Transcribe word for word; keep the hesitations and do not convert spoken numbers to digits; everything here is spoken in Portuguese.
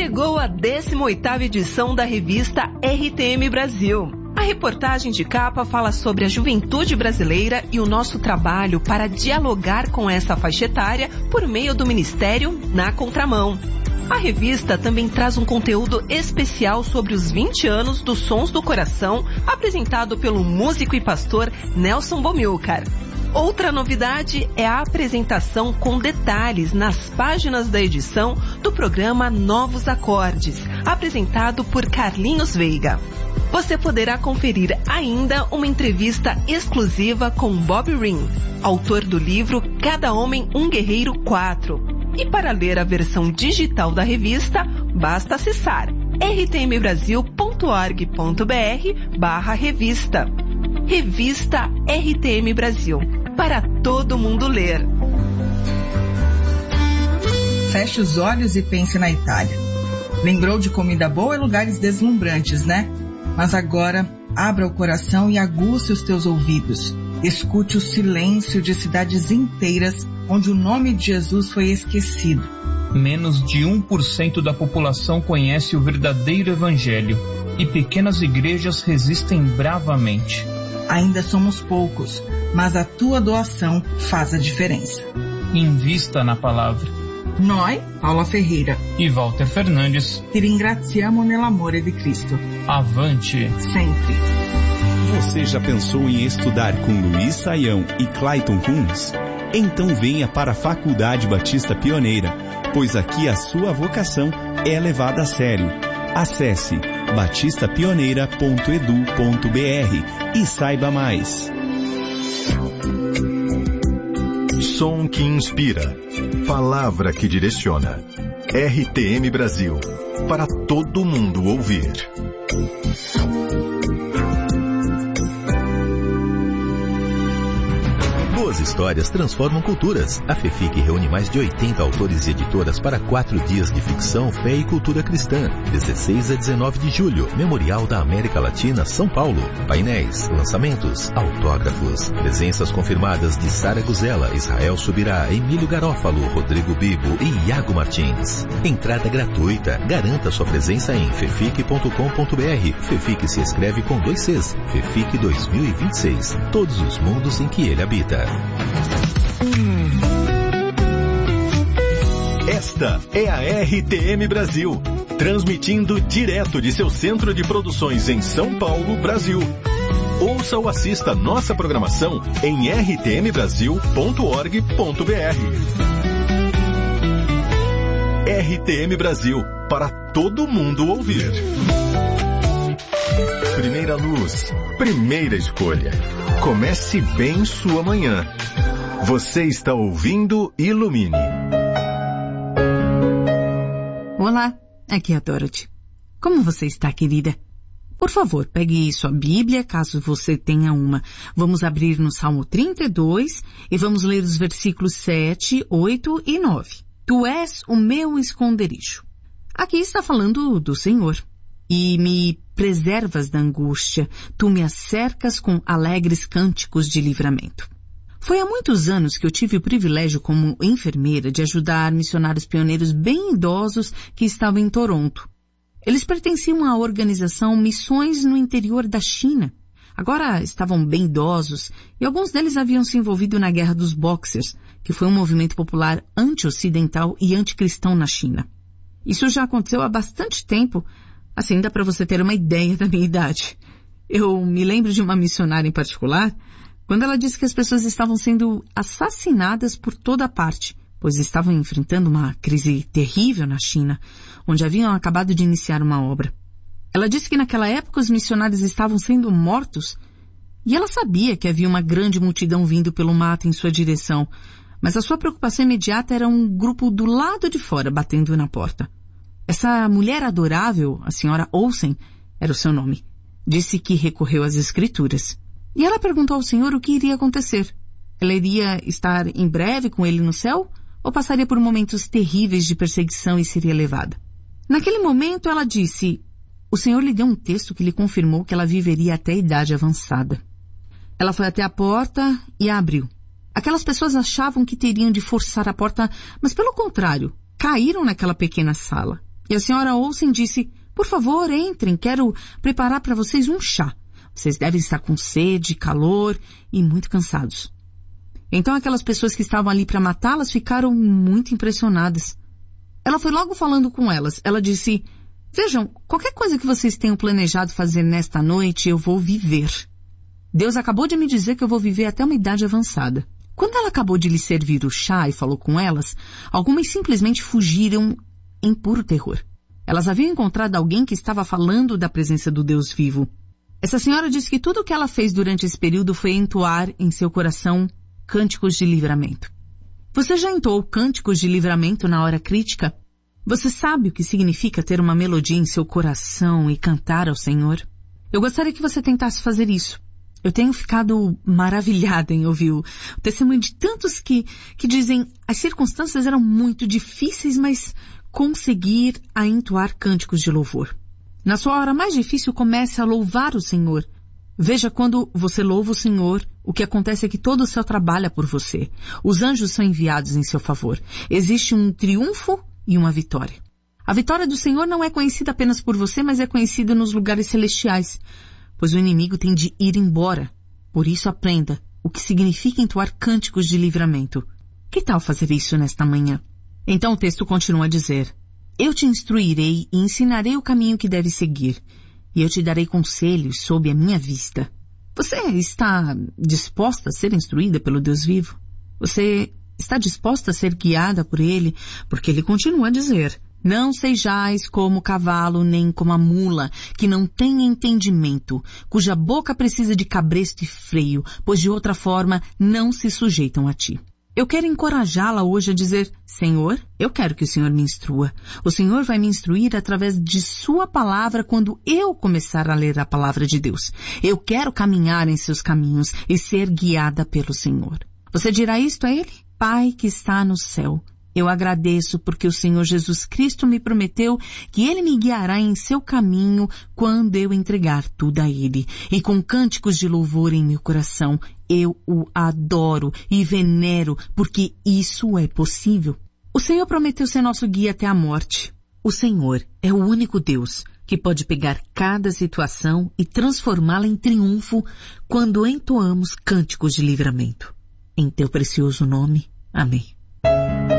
Chegou a décima oitava edição da revista R T M Brasil. A reportagem de capa fala sobre a juventude brasileira e o nosso trabalho para dialogar com essa faixa etária por meio do Ministério Na Contramão. A revista também traz um conteúdo especial sobre os vinte anos dos Sons do Coração, apresentado pelo músico e pastor Nelson Bomilcar. Outra novidade é a apresentação com detalhes nas páginas da edição do programa Novos Acordes, apresentado por Carlinhos Veiga. Você poderá conferir ainda uma entrevista exclusiva com Bob Ring, autor do livro Cada Homem um Guerreiro quatro. E para ler a versão digital da revista, basta acessar r t m brasil ponto org ponto b r barra revista. Revista R T M Brasil, para todo mundo ler. Feche os olhos e pense na Itália. Lembrou de comida boa e lugares deslumbrantes, né? Mas agora, abra o coração e aguce os teus ouvidos. Escute o silêncio de cidades inteiras onde o nome de Jesus foi esquecido. Menos de um por cento da população conhece o verdadeiro evangelho e pequenas igrejas resistem bravamente. Ainda somos poucos, mas a tua doação faz a diferença. Invista na palavra. Noi, Paula Ferreira e Walter Fernandes, ti ringraziamo nell'amore di Cristo. Avante! Sempre. Você já pensou em estudar com Luiz Saião e Clayton Kunz? Então venha para a Faculdade Batista Pioneira, pois aqui a sua vocação é levada a sério. Acesse batista pioneira ponto edu ponto b r e saiba mais. Som que inspira, palavra que direciona. R T M Brasil, para todo mundo ouvir. Boas histórias transformam culturas. A FEFIC reúne mais de oitenta autores e editoras para quatro dias de ficção, fé e cultura cristã. dezesseis a dezenove de julho, Memorial da América Latina, São Paulo. Painéis, lançamentos, autógrafos. Presenças confirmadas de Sara Guzela, Israel Subirá, Emílio Garófalo, Rodrigo Bibo e Iago Martins. Entrada gratuita. Garanta sua presença em fefic ponto com ponto b r. FEFIC se escreve com dois Cs. FEFIC dois mil e vinte e seis. Todos os mundos em que ele habita. Esta é a R T M Brasil, transmitindo direto de seu centro de produções em São Paulo, Brasil. Ouça ou assista nossa programação em r t m brasil ponto org ponto b r. R T M Brasil, para todo mundo ouvir. Primeira luz, primeira escolha. Comece bem sua manhã. Você está ouvindo Ilumine. Olá, aqui é a Dorothy. Como você está, querida? Por favor, pegue sua Bíblia, caso você tenha uma. Vamos abrir no Salmo trinta e dois e vamos ler os versículos sete, oito e nove. Tu és o meu esconderijo. Aqui está falando do Senhor. E me preservas da angústia, tu me acercas com alegres cânticos de livramento. Foi há muitos anos que eu tive o privilégio como enfermeira de ajudar missionários pioneiros bem idosos que estavam em Toronto. Eles pertenciam à organização Missões no Interior da China. Agora estavam bem idosos e alguns deles haviam se envolvido na Guerra dos Boxers, que foi um movimento popular anti-ocidental e anticristão na China. Isso já aconteceu há bastante tempo, assim dá para você ter uma ideia da minha idade. Eu me lembro de uma missionária em particular, quando ela disse que as pessoas estavam sendo assassinadas por toda parte, pois estavam enfrentando uma crise terrível na China, onde haviam acabado de iniciar uma obra. Ela disse que naquela época os missionários estavam sendo mortos, e ela sabia que havia uma grande multidão vindo pelo mato em sua direção, mas a sua preocupação imediata era um grupo do lado de fora batendo na porta. Essa mulher adorável, a senhora Olsen, era o seu nome, disse que recorreu às escrituras. E ela perguntou ao Senhor o que iria acontecer. Ela iria estar em breve com ele no céu ou passaria por momentos terríveis de perseguição e seria levada? Naquele momento ela disse, o Senhor lhe deu um texto que lhe confirmou que ela viveria até a idade avançada. Ela foi até a porta e a abriu. Aquelas pessoas achavam que teriam de forçar a porta, mas pelo contrário, caíram naquela pequena sala. E a senhora Olsen disse, por favor, entrem, quero preparar para vocês um chá. Vocês devem estar com sede, calor e muito cansados. Então aquelas pessoas que estavam ali para matá-las ficaram muito impressionadas. Ela foi logo falando com elas. Ela disse, vejam, qualquer coisa que vocês tenham planejado fazer nesta noite, eu vou viver. Deus acabou de me dizer que eu vou viver até uma idade avançada. Quando ela acabou de lhe servir o chá e falou com elas, algumas simplesmente fugiram em puro terror. Elas haviam encontrado alguém que estava falando da presença do Deus vivo. Essa senhora disse que tudo o que ela fez durante esse período foi entoar em seu coração cânticos de livramento. Você já entoou cânticos de livramento na hora crítica? Você sabe o que significa ter uma melodia em seu coração e cantar ao Senhor? Eu gostaria que você tentasse fazer isso. Eu tenho ficado maravilhada em ouvir o testemunho de tantos que, que dizem as circunstâncias eram muito difíceis, mas conseguir a entoar cânticos de louvor. Na sua hora mais difícil, comece a louvar o Senhor. Veja, quando você louva o Senhor, o que acontece é que todo o céu trabalha por você. Os anjos são enviados em seu favor. Existe um triunfo e uma vitória. A vitória do Senhor não é conhecida apenas por você, mas é conhecida nos lugares celestiais, pois o inimigo tem de ir embora. Por isso aprenda o que significa entoar cânticos de livramento. Que tal fazer isso nesta manhã? Então o texto continua a dizer, eu te instruirei e ensinarei o caminho que deves seguir, e eu te darei conselhos sob a minha vista. Você está disposta a ser instruída pelo Deus vivo? Você está disposta a ser guiada por Ele? Porque Ele continua a dizer, não sejais como o cavalo nem como a mula, que não tem entendimento, cuja boca precisa de cabresto e freio, pois de outra forma não se sujeitam a ti. Eu quero encorajá-la hoje a dizer, Senhor, eu quero que o Senhor me instrua. O Senhor vai me instruir através de sua palavra quando eu começar a ler a palavra de Deus. Eu quero caminhar em seus caminhos e ser guiada pelo Senhor. Você dirá isto a Ele? Pai que está no céu, eu agradeço porque o Senhor Jesus Cristo me prometeu que Ele me guiará em seu caminho quando eu entregar tudo a Ele. E com cânticos de louvor em meu coração, eu o adoro e venero porque isso é possível. O Senhor prometeu ser nosso guia até a morte. O Senhor é o único Deus que pode pegar cada situação e transformá-la em triunfo quando entoamos cânticos de livramento. Em teu precioso nome. Amém.